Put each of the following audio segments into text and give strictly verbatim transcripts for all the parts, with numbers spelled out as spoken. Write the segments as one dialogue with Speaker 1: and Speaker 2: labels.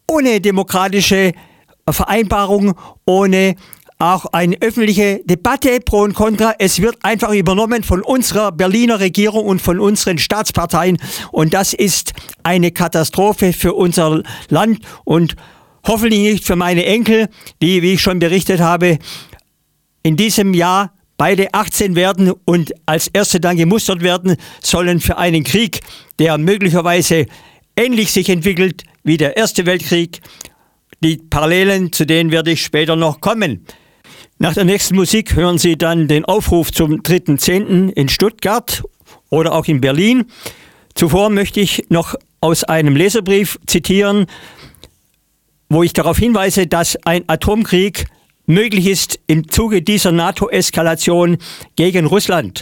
Speaker 1: ohne demokratische Vereinbarung, ohne auch eine öffentliche Debatte pro und contra. Es wird einfach übernommen von unserer Berliner Regierung und von unseren Staatsparteien. Und das ist eine Katastrophe für unser Land und hoffentlich nicht für meine Enkel, die, wie ich schon berichtet habe, in diesem Jahr beide achtzehn werden und als Erste dann gemustert werden sollen für einen Krieg, der möglicherweise ähnlich sich entwickelt wie der Erste Weltkrieg. Die Parallelen, zu denen werde ich später noch kommen. Nach der nächsten Musik hören Sie dann den Aufruf zum dritten zehnten in Stuttgart oder auch in Berlin. Zuvor möchte ich noch aus einem Leserbrief zitieren, wo ich darauf hinweise, dass ein Atomkrieg möglich ist im Zuge dieser NATO-Eskalation gegen Russland.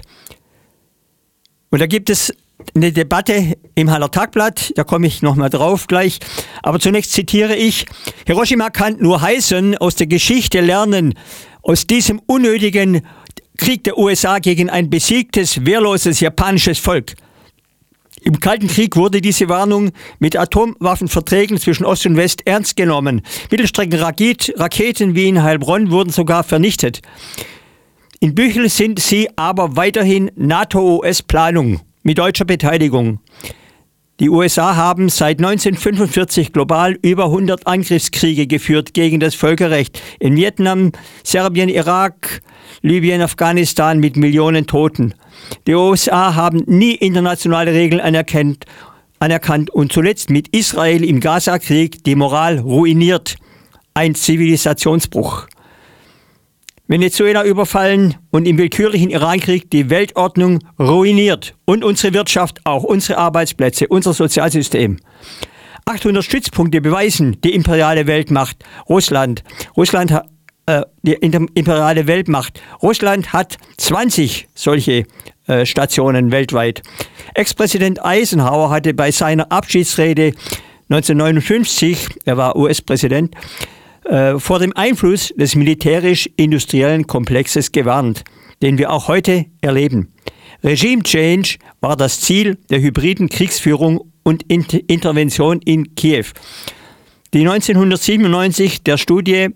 Speaker 1: Und da gibt es eine Debatte im Haller Tagblatt, da komme ich nochmal drauf gleich. Aber zunächst zitiere ich: Hiroshima kann nur heißen, aus der Geschichte lernen, aus diesem unnötigen Krieg der U S A gegen ein besiegtes, wehrloses japanisches Volk. Im Kalten Krieg wurde diese Warnung mit Atomwaffenverträgen zwischen Ost und West ernst genommen. Mittelstreckenraketen wie in Heilbronn wurden sogar vernichtet. In Büchel sind sie aber weiterhin NATO-U S-Planung mit deutscher Beteiligung. Die U S A haben seit neunzehnhundertfünfundvierzig global über hundert Angriffskriege geführt gegen das Völkerrecht. In Vietnam, Serbien, Irak, Libyen, Afghanistan mit Millionen Toten. Die U S A haben nie internationale Regeln anerkannt, anerkannt und zuletzt mit Israel im Gaza-Krieg die Moral ruiniert. Ein Zivilisationsbruch. Venezuela überfallen und im willkürlichen Irankrieg die Weltordnung ruiniert. Und unsere Wirtschaft, auch unsere Arbeitsplätze, unser Sozialsystem. achthundert Stützpunkte beweisen die imperiale Weltmacht Russland. Russland hat äh, die imperiale Weltmacht. Russland hat zwanzig solche äh, Stationen weltweit. Ex-Präsident Eisenhower hatte bei seiner Abschiedsrede neunzehnhundertneunundfünfzig, er war U S-Präsident, vor dem Einfluss des militärisch-industriellen Komplexes gewarnt, den wir auch heute erleben. Regime Change war das Ziel der hybriden Kriegsführung und Inter- Intervention in Kiew, die neunzehnhundertsiebenundneunzig der Studie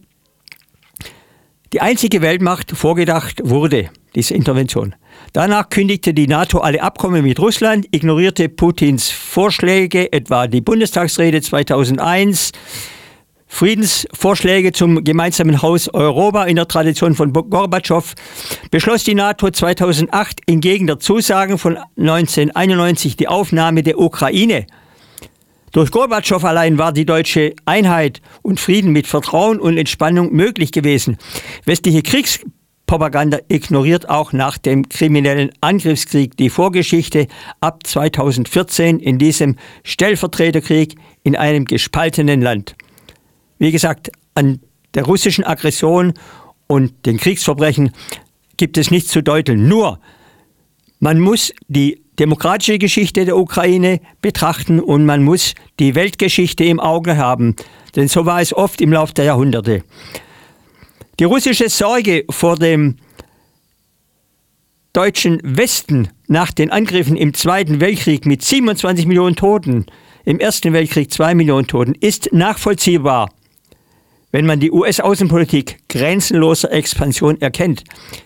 Speaker 1: die einzige Weltmacht vorgedacht wurde, diese Intervention. Danach kündigte die NATO alle Abkommen mit Russland, ignorierte Putins Vorschläge, etwa die Bundestagsrede zweitausendeins, Friedensvorschläge zum gemeinsamen Haus Europa in der Tradition von Gorbatschow, beschloss die NATO zweitausendacht entgegen der Zusagen von neunzehnhunderteinundneunzig die Aufnahme der Ukraine. Durch Gorbatschow allein war die deutsche Einheit und Frieden mit Vertrauen und Entspannung möglich gewesen. Westliche Kriegspropaganda ignoriert auch nach dem kriminellen Angriffskrieg die Vorgeschichte ab zweitausendvierzehn in diesem Stellvertreterkrieg in einem gespaltenen Land. Wie gesagt, an der russischen Aggression und den Kriegsverbrechen gibt es nichts zu deuteln. Nur, man muss die demokratische Geschichte der Ukraine betrachten und man muss die Weltgeschichte im Auge haben. Denn so war es oft im Laufe der Jahrhunderte. Die russische Sorge vor dem deutschen Westen nach den Angriffen im Zweiten Weltkrieg mit siebenundzwanzig Millionen Toten, im Ersten Weltkrieg zwei Millionen Toten, ist nachvollziehbar, wenn man die U S-Außenpolitik grenzenloser Expansion erkennt.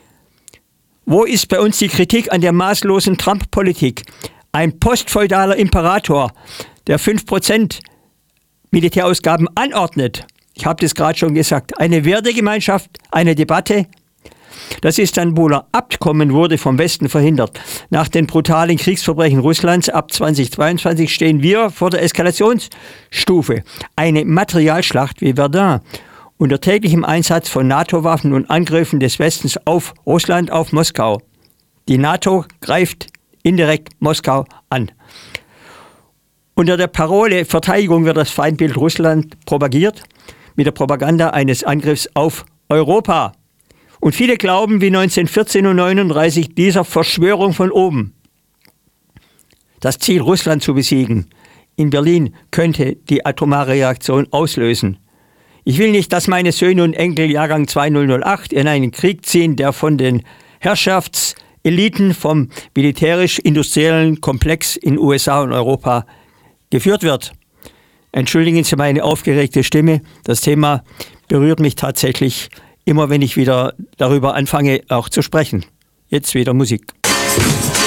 Speaker 1: Wo ist bei uns die Kritik an der maßlosen Trump-Politik? Ein postfeudaler Imperator, der fünf Prozent Militärausgaben anordnet. Ich habe das gerade schon gesagt. Eine Wertegemeinschaft, eine Debatte. Das Istanbuler Abkommen wurde vom Westen verhindert. Nach den brutalen Kriegsverbrechen Russlands ab zweitausendzweiundzwanzig stehen wir vor der Eskalationsstufe. Eine Materialschlacht wie Verdun unter täglichem Einsatz von NATO-Waffen und Angriffen des Westens auf Russland, auf Moskau. Die NATO greift indirekt Moskau an. Unter der Parole Verteidigung wird das Feindbild Russland propagiert mit der Propaganda eines Angriffs auf Europa. Und viele glauben wie neunzehnhundertvierzehn und neununddreißig dieser Verschwörung von oben. Das Ziel, Russland zu besiegen, in Berlin könnte die atomare Reaktion auslösen. Ich will nicht, dass meine Söhne und Enkel Jahrgang zweitausendacht in einen Krieg ziehen, der von den Herrschaftseliten vom militärisch-industriellen Komplex in U S A und Europa geführt wird. Entschuldigen Sie meine aufgeregte Stimme. Das Thema berührt mich tatsächlich immer, wenn ich wieder darüber anfange, auch zu sprechen. Jetzt wieder Musik.